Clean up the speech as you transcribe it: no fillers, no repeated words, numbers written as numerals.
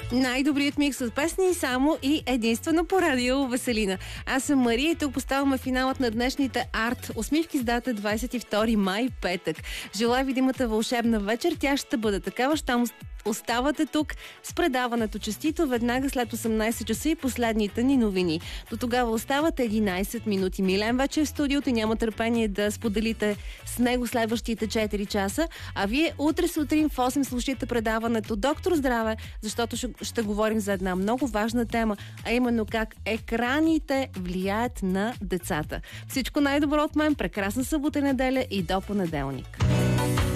Най-добрият микс от песни само и единствено по радио Веселина. Аз съм Мария и тук поставяме финалът на днешните арт усмивки с дата 22 май, петък. Желая ви да имате вълшебна вечер. Тя ще бъде такава. Щом оставате тук с предаването честито веднага след 18 часа и последните ни новини. До тогава оставате 11 минути. Милен вече е в студиото и няма търпение да споделите с него следващите 4 часа. А вие утре сутрин в 8 слушайте предаването Доктор Здраве, защото ще говорим за една много важна тема, а именно как екраните влияят на децата. Всичко най-добро от мен, прекрасна събота и неделя и до понеделник.